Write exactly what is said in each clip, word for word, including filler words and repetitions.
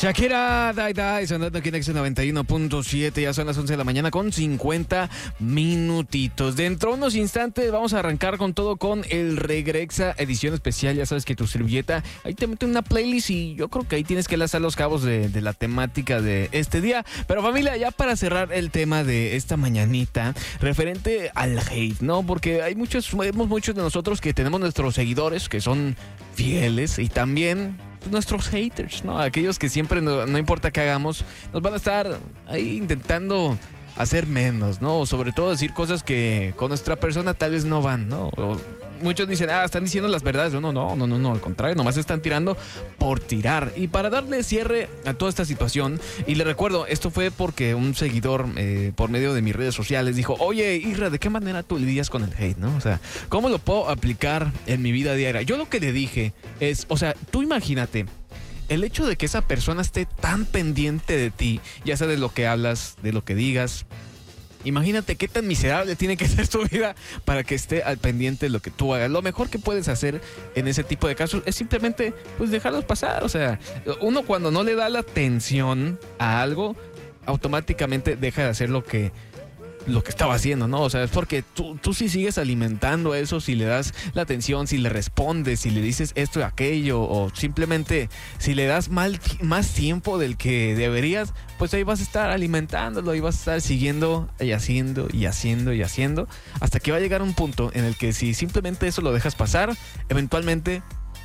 Shakira, Die Die, sonando aquí en X noventa y uno punto siete. Ya son las once de la mañana con cincuenta minutitos. Dentro de unos instantes vamos a arrancar con todo con el Regrexa edición especial. Ya sabes que tu servilleta ahí te mete una playlist y yo creo que ahí tienes que lanzar los cabos de, de la temática de este día. Pero familia, ya para cerrar el tema de esta mañanita, referente al hate, ¿no? Porque hay muchos, vemos muchos de nosotros que tenemos nuestros seguidores que son fieles y también nuestros haters, ¿no? Aquellos que siempre, no, no importa qué hagamos, nos van a estar ahí intentando hacer menos, ¿no? O sobre todo decir cosas que con nuestra persona tal vez no van, ¿no? O muchos dicen, ah, están diciendo las verdades. No, no, no, no, no, al contrario, nomás están tirando por tirar. Y para darle cierre a toda esta situación, y le recuerdo, esto fue porque un seguidor, eh, por medio de mis redes sociales, dijo, oye, Isra, ¿de qué manera tú lidias con el hate, no? O sea, ¿cómo lo puedo aplicar en mi vida diaria? Yo lo que le dije es, o sea, tú imagínate, el hecho de que esa persona esté tan pendiente de ti, ya sea de lo que hablas, de lo que digas, imagínate qué tan miserable tiene que ser tu vida para que esté al pendiente de lo que tú hagas. Lo mejor que puedes hacer en ese tipo de casos es simplemente pues dejarlos pasar. O sea, uno cuando no le da la atención a algo, automáticamente deja de hacer lo que lo que estaba haciendo, ¿no? O sea, es porque tú, tú sí sigues alimentando eso, si le das la atención, si le respondes, si le dices esto y aquello, o simplemente si le das mal, más tiempo del que deberías, pues ahí vas a estar alimentándolo y vas a estar siguiendo y haciendo y haciendo y haciendo, hasta que va a llegar un punto en el que si simplemente eso lo dejas pasar, eventualmente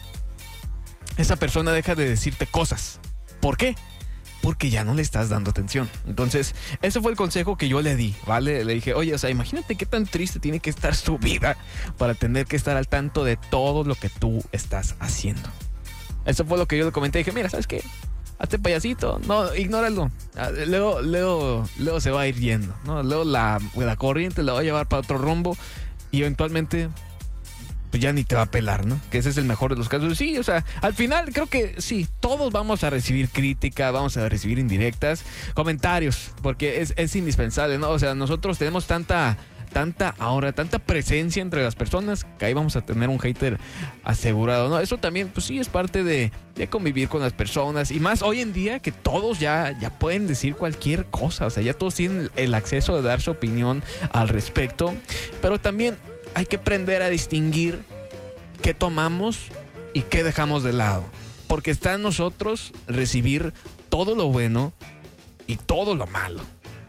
esa persona deja de decirte cosas. ¿Por qué? Porque ya no le estás dando atención. Entonces, ese fue el consejo que yo le di, ¿vale? Le dije, oye, o sea, imagínate qué tan triste tiene que estar tu vida para tener que estar al tanto de todo lo que tú estás haciendo. Eso fue lo que yo le comenté. Dije, mira, ¿sabes qué? Hazte payasito, no, ignóralo. Luego, luego, luego se va a ir yendo, ¿no? Luego la, la corriente la va a llevar para otro rumbo y eventualmente pues ya ni te va a pelar, ¿no? Que ese es el mejor de los casos. Sí, o sea, al final creo que sí, todos vamos a recibir crítica, vamos a recibir indirectas, comentarios, porque es, es indispensable, ¿no? O sea, nosotros tenemos tanta, tanta ahora, tanta presencia entre las personas que ahí vamos a tener un hater asegurado, ¿no? Eso también, pues sí, es parte de, de convivir con las personas y más hoy en día que todos ya, ya pueden decir cualquier cosa, o sea, ya todos tienen el acceso de dar su opinión al respecto, pero también hay que aprender a distinguir qué tomamos y qué dejamos de lado. Porque está en nosotros recibir todo lo bueno y todo lo malo.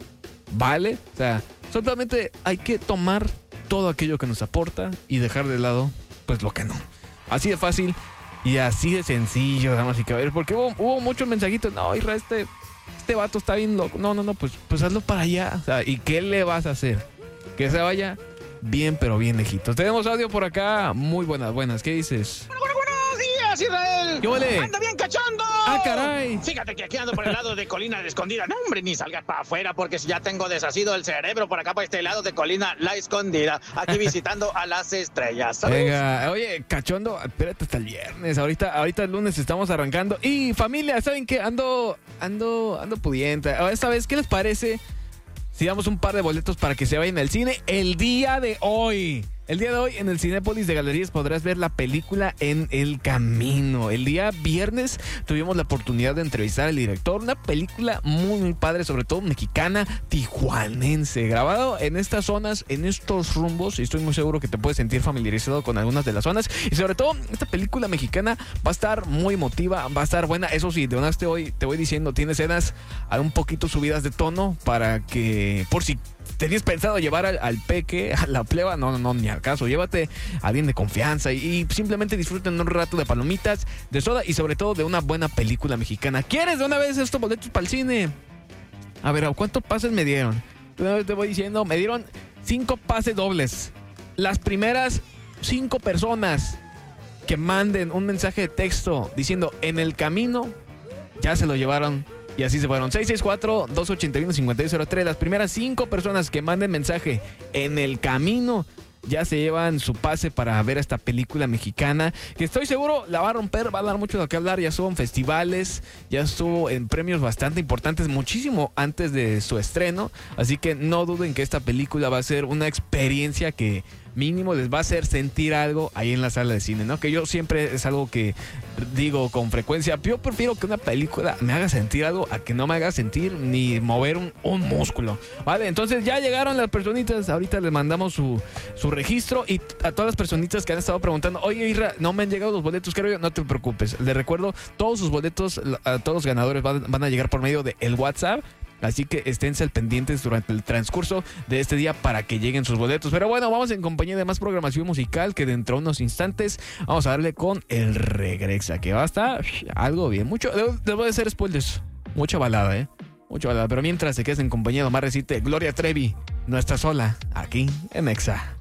¿Vale? O sea, solamente hay que tomar todo aquello que nos aporta y dejar de lado, pues, lo que no. Así de fácil y así de sencillo, damas y caballeros. Porque hubo, hubo muchos mensajitos. No, Isra, este, este vato está bien loco. No, no, no, pues, pues hazlo para allá. O sea, ¿y qué le vas a hacer? Que se vaya bien, pero bien lejitos. Tenemos audio por acá. Muy buenas, buenas. ¿Qué dices? Bueno, bueno, buenos días, Israel. ¿Qué huele? ¡Anda bien cachondo! ¡Ah, caray! Fíjate que aquí ando por el lado de Colina La Escondida. No, hombre, ni salgas para afuera porque ya tengo deshacido el cerebro por acá, para este lado de Colina La Escondida. Aquí visitando a las estrellas. ¿Sabes? Venga, oye, cachondo, espérate hasta el viernes. Ahorita, ahorita el lunes estamos arrancando. Y familia, ¿saben qué? Ando, ando, ando pudiente. Esta vez, ¿qué les parece si damos un par de boletos para que se vayan al cine el día de hoy? El día de hoy en el Cinépolis de Galerías podrás ver la película En el Camino. El día viernes tuvimos la oportunidad de entrevistar al director. Una película muy, muy padre, sobre todo mexicana, tijuanense. Grabado en estas zonas, en estos rumbos. Y estoy muy seguro que te puedes sentir familiarizado con algunas de las zonas. Y sobre todo, esta película mexicana va a estar muy emotiva, va a estar buena. Eso sí, de una vez te voy, te voy diciendo, tiene escenas un poquito subidas de tono para que, por si tenías pensado llevar al, al peque, a la pleba, no, no, no, ni al caso. Llévate a alguien de confianza y, y simplemente disfruten un rato de palomitas, de soda y sobre todo de una buena película mexicana. ¿Quieres de una vez estos boletos para el cine? A ver, ¿a cuántos pases me dieron? De una vez te voy diciendo, me dieron cinco pases dobles. Las primeras cinco personas que manden un mensaje de texto diciendo En el Camino, ya se lo llevaron. Y así se fueron. seis seis cuatro, dos ocho uno, cinco dos cero tres. Las primeras cinco personas que manden mensaje En el Camino ya se llevan su pase para ver esta película mexicana, que estoy seguro la va a romper, va a dar mucho de qué hablar. Ya estuvo en festivales, ya estuvo en premios bastante importantes, muchísimo antes de su estreno. Así que no duden que esta película va a ser una experiencia que mínimo les va a hacer sentir algo ahí en la sala de cine, ¿no? Que yo siempre es algo que digo con frecuencia. Yo prefiero que una película me haga sentir algo a que no me haga sentir ni mover un, un músculo. Vale, entonces ya llegaron las personitas. Ahorita les mandamos su, su registro. Y a todas las personitas que han estado preguntando, oye, Isra, no me han llegado los boletos, creo yo. No te preocupes. Les recuerdo, todos sus boletos, a todos los ganadores van, van a llegar por medio de el WhatsApp. Así que esténse al pendientes durante el transcurso de este día para que lleguen sus boletos. Pero bueno, vamos en compañía de más programación musical, que dentro de unos instantes vamos a darle con el Regrexa, que va a estar algo bien. Mucho, debo de ser spoilers. Mucha balada, ¿eh? Mucha balada. Pero mientras se quedes en compañía de más reciente, Gloria Trevi, no está sola, aquí en Exa.